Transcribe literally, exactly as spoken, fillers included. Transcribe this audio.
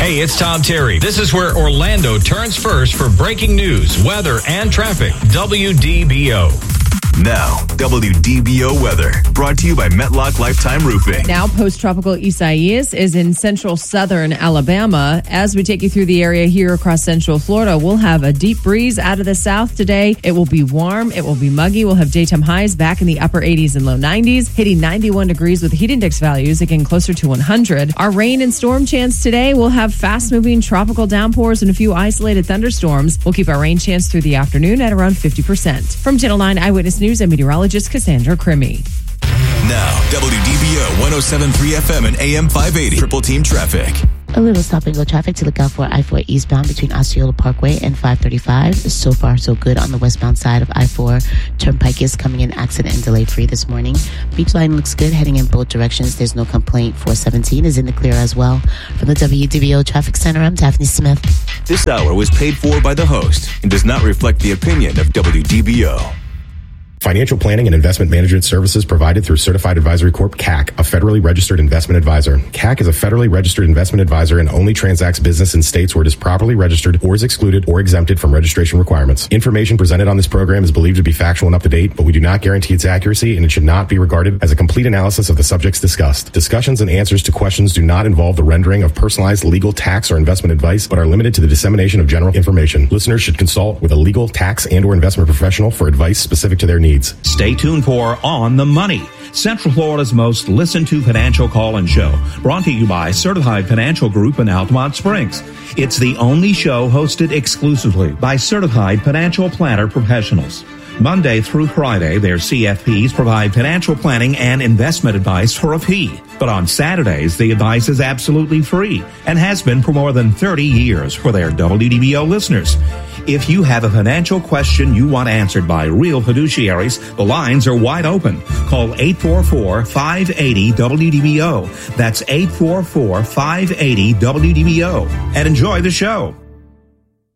Hey, it's Tom Terry. This is where Orlando turns first for breaking news, weather, and traffic. W D B O. Now, W D B O weather, brought to you by Metlock Lifetime Roofing. Now, post-tropical Isaias is in central southern Alabama. As we take you through the area here across central Florida, we'll have a deep breeze out of the south today. It will be warm. It will be muggy. We'll have daytime highs back in the upper eighties and low nineties, hitting ninety-one degrees with heat index values, again closer to one hundred. Our rain and storm chance today, we'll have fast-moving tropical downpours and a few isolated thunderstorms. We'll keep our rain chance through the afternoon at around fifty percent. From Channel nine Eyewitness News and meteorologist Cassandra Crimmy. Now, W D B O one oh seven point three F M and A M five eighty. Triple Team Traffic. A little stop and go traffic to look out for I four eastbound between Osceola Parkway and five thirty-five. So far, so good on the westbound side of I four. Turnpike is coming in accident and delay free this morning. Beach line looks good heading in both directions. There's no complaint. four seventeen is in the clear as well. From the W D B O Traffic Center, I'm Daphne Smith. This hour was paid for by the host and does not reflect the opinion of W D B O. Financial planning and investment management services provided through Certified Advisory Corp, C A C, a federally registered investment advisor. C A C is a federally registered investment advisor and only transacts business in states where it is properly registered or is excluded or exempted from registration requirements. Information presented on this program is believed to be factual and up to date, but we do not guarantee its accuracy, and it should not be regarded as a complete analysis of the subjects discussed. Discussions and answers to questions do not involve the rendering of personalized legal, tax, or investment advice, but are limited to the dissemination of general information. Listeners should consult with a legal, tax, and or investment professional for advice specific to their needs. Stay tuned for On the Money, Central Florida's most listened to financial call-in show, brought to you by Certified Financial Group in Altamont Springs. It's the only show hosted exclusively by Certified Financial Planner professionals. Monday through Friday, their C F Ps provide financial planning and investment advice for a fee. But on Saturdays, the advice is absolutely free and has been for more than thirty years for their W D B O listeners. If you have a financial question you want answered by real fiduciaries, the lines are wide open. Call eight four four, five eight zero, W D B O. That's eight four four, five eight zero, W D B O. And enjoy the show.